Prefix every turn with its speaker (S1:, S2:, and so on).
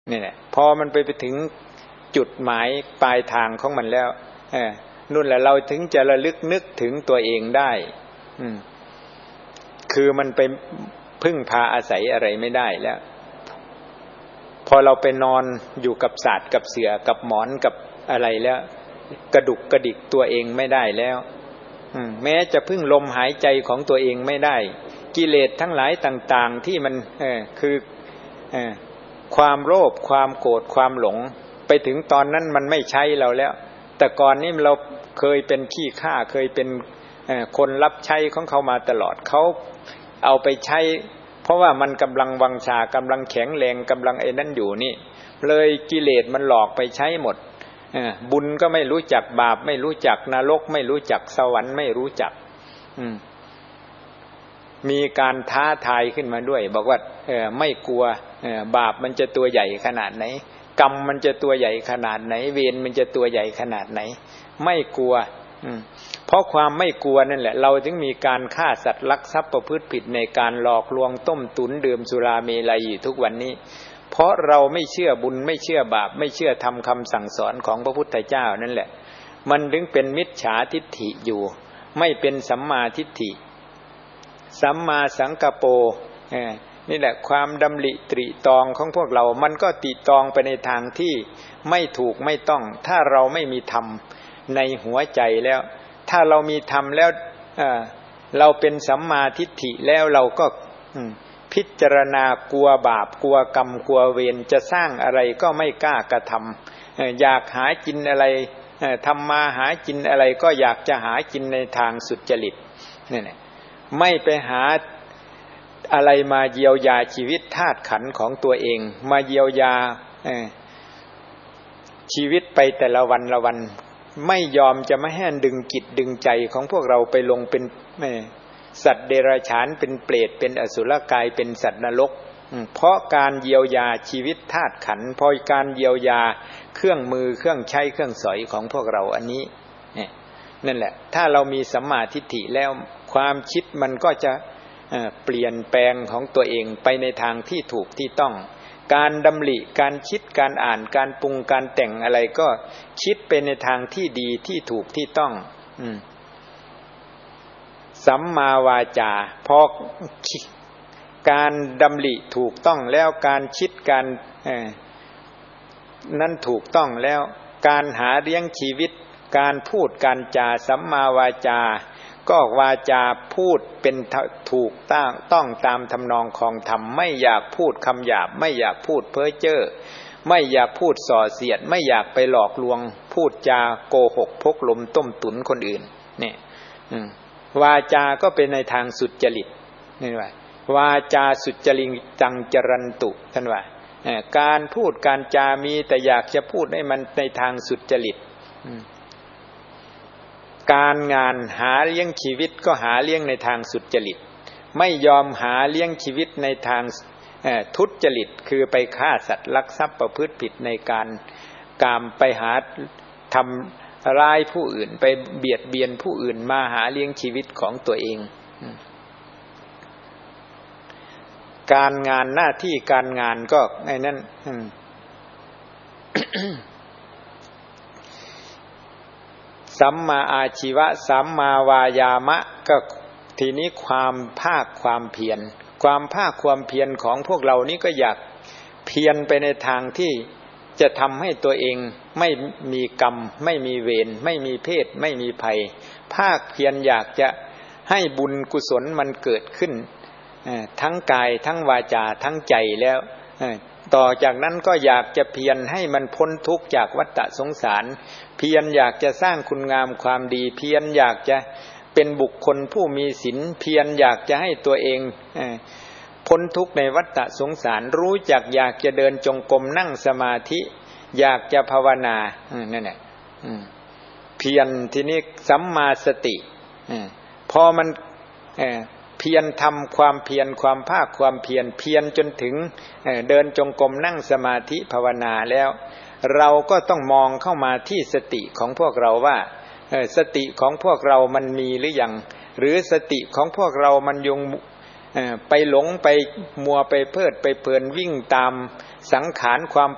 S1: นี่แหละพอมันไปถึงจุดหมายปลายทางของมันแล้วนู่นแหละเราถึงจะระลึกนึกถึงตัวเองได้คือมันไปพึ่งพาอาศัยอะไรไม่ได้แล้วพอเราไปนอนอยู่กับศาสตร์กับเสื่อกับหมอนกับอะไรแล้วกระดุกกระดิกตัวเองไม่ได้แล้วแม้จะพึ่งลมหายใจของตัวเองไม่ได้กิเลสทั้งหลายต่างๆที่มันคือความโลภความโกรธความหลงไปถึงตอนนั้นมันไม่ใช่เราแล้วแต่ก่อนนี้เราเคยเป็นขี้ข้าเคยเป็นคนรับใช้ของเขามาตลอดเขาเอาไปใช้เพราะว่ามันกำลังวังชากำลังแข็งแรงกำลังไอ้นั่นอยู่นี่เลยกิเลสมันหลอกไปใช้หมดบุญก็ไม่รู้จักบาปไม่รู้จักนรกไม่รู้จักสวรรค์ไม่รู้จักมีการท้าทายขึ้นมาด้วยบอกว่าไม่กลัวบาปมันจะตัวใหญ่ขนาดไหนกรรมมันจะตัวใหญ่ขนาดไหนเวรมันจะตัวใหญ่ขนาดไหนไม่กลัวเพราะความไม่กลัวนั่นแหละเราถึงมีการฆ่าสัตว์ลักทรัพย์ประพฤติผิดในการหลอกลวงต้มตุ๋นดื่มสุราเมลัยอยู่ทุกวันนี้เพราะเราไม่เชื่อบุญไม่เชื่อบาปไม่เชื่อธรรมคำสั่งสอนของพระพุทธเจ้านั่นแหละมันถึงเป็นมิจฉาทิฏฐิอยู่ไม่เป็นสัมมาทิฏฐิสัมมาสังกัปโปนี่แหละความดำริตรีตรองของพวกเรามันก็ตรีตรองไปในทางที่ไม่ถูกไม่ต้องถ้าเราไม่มีธรรมในหัวใจแล้วถ้าเรามีธรรมแล้วเราเป็นสัมมาทิฏฐิแล้วเราก็พิจารณากลัวบาปกลัวกรรมกลัวเวรจะสร้างอะไรก็ไม่กล้ากระทำอยากหากินอะไรทำมาหากินอะไรก็อยากจะหากินในทางสุจริตนี่แหละไม่ไปหาอะไรมาเยียวยาชีวิตธาตุขันธ์ของตัวเองมาเยียวยาชีวิตไปแต่ละวันละวันไม่ยอมจะไม่ให้ดึงจิตดึงใจของพวกเราไปลงเป็นสัตว์เดรัจฉานเป็นเปรตเป็นอสุรกายเป็นสัตว์นรกเพราะการเยียวยาชีวิตธาตุขันธ์เพราะการเยียวยาเครื่องมือเครื่องใช้เครื่องสอยของพวกเราอันนี้นั่นแหละถ้าเรามีสัมมาทิฏฐิแล้วความคิดมันก็จะเปลี่ยนแปลงของตัวเองไปในทางที่ถูกที่ต้องการดำริการคิดการอ่านการปรุงการแต่งอะไรก็คิดไปในทางที่ดีที่ถูกที่ต้องสัมมาวาจาพอการดำริถูกต้องแล้วการคิดการนั้นถูกต้องแล้วการหาเลี้ยงชีวิตการพูดการจาสัมมาวาจาก็วาจาพูดเป็นถูกต้องตามทำนองของธรรมไม่อยากพูดคำหยาบไม่อยากพูดเพ้อเจ้อไม่อยากพูดส่อเสียดไม่อยากไปหลอกลวงพูดจาโกหกพกลมต้มตุ๋นคนอื่นนี่วาจาก็เป็นในทางสุจริตนี่ว่าวาจาสุจริตจังจรันตุท่านว่าการพูดการจามีแต่อยากจะพูดให้มันในทางสุจริตการงานหาเลี้ยงชีวิตก็หาเลี้ยงในทางสุจริตไม่ยอมหาเลี้ยงชีวิตในทางทุจริตคือไปฆ่าสัตว์ลักทรัพย์ประพฤติผิดในการกามไปหาทำร้ายผู้อื่นไปเบียดเบียนผู้อื่นมาหาเลี้ยงชีวิตของตัวเองการงานหน้าที่การงานก็ไอ้นั่นสัมมาอาชีวะสัมมาวายามะก็ทีนี้ความภาคความเพียรความภาคความเพียรของพวกเรานี้ก็อยากเพียรไปในทางที่จะทำให้ตัวเองไม่มีกรรมไม่มีเวรไม่มีเพศไม่มีภัยภาคเพียรอยากจะให้บุญกุศลมันเกิดขึ้นทั้งกายทั้งวาจาทั้งใจแล้วต่อจากนั้นก็อยากจะเพียรให้มันพ้นทุกข์จากวัฏสงสารเพียรอยากจะสร้างคุณงามความดีเพียรอยากจะเป็นบุคคลผู้มีศีลเพียรอยากจะให้ตัวเองพ้นทุกข์ในวัฏสงสารรู้จักอยากจะเดินจงกรมนั่งสมาธิอยากจะภาวนานั่นแหละเพียรทีนี้สัมมาสติพอมันเพียรทำความเพียรความภาคความเพียรเพียรจนถึงเดินจงกรมนั่งสมาธิภาวนาแล้วเราก็ต้องมองเข้ามาที่สติของพวกเราว่าสติของพวกเรามันมีหรือยังหรือสติของพวกเรามันยังไปหลงไปมัวไปเพลิดไปเพลินวิ่งตามสังขารความ